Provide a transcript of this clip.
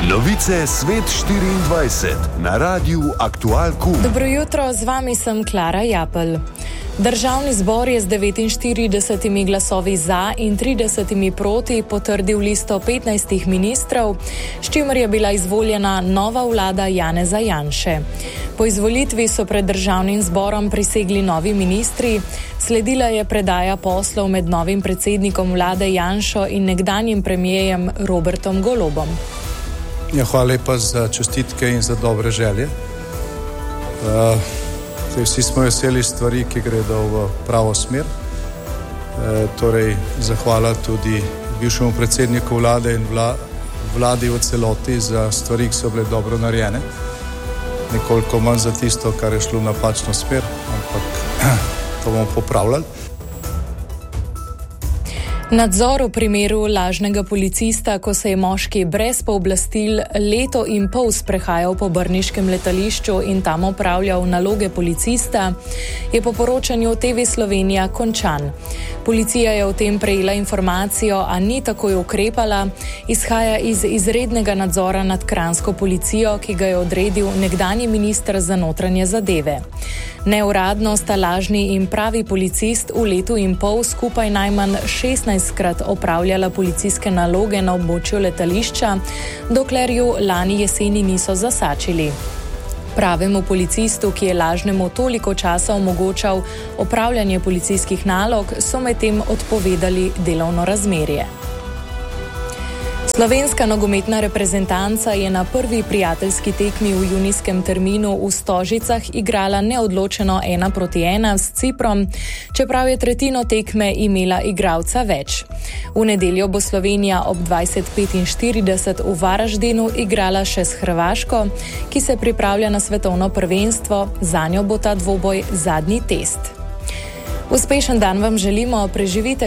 Novice Svet 24 na Radiu Aktualku. Dobro jutro, z vami sem Klara Japelj. Državni zbor je z 49 glasovi za in 30 proti potrdil listo 15 ministrov, s čimer je bila izvoljena nova vlada Janeza Janše. Po izvolitvi so pred državnim zborom prisegli novi ministri, sledila je predaja poslov med novim predsednikom vlade Janšo in nekdanjim premijejem Robertom Golobom. Ja, hvala lepa za čestitke in za dobre želje. Vsi smo veseli stvari, ki gredo v pravo smer. Zahvala tudi bivšemu predsedniku vlade in vladi v celoti za stvari, ki so bile dobro narejene. Nekoliko manj za tisto, kar je šlo v napačno smer, ampak to bomo popravljali. Nadzor v primeru lažnega policista, ko se je moški brez pooblastil leto in pol sprehajal po brniškem letališču in tam opravljal naloge policista, je po poročanju TV Slovenija končan. Policija je o tem prejela informacijo, a ni takoj ukrepala, izhaja iz izrednega nadzora nad kranjsko policijo, ki ga je odredil nekdanji minister za notranje zadeve. Neuradno sta lažni in pravi policist v letu in pol skupaj najmanj 16-krat opravljala policijske naloge na območju letališča, dokler ju lani jeseni niso zasačili. Pravemu policistu, ki je lažnemu toliko časa omogočal opravljanje policijskih nalog, so medtem odpovedali delovno razmerje. Slovenska nogometna reprezentanca je na prvi prijateljski tekmi v junijskem terminu v Stožicah igrala neodločeno 1-1 s Ciprom, čeprav je tretjino tekme imela igralca več. V nedeljo bo Slovenija ob 20:45 v Varaždinu igrala še s Hrvaško, ki se pripravlja na svetovno prvenstvo, zanjo bo ta dvoboj zadnji test. Uspešen dan vam želimo, preživite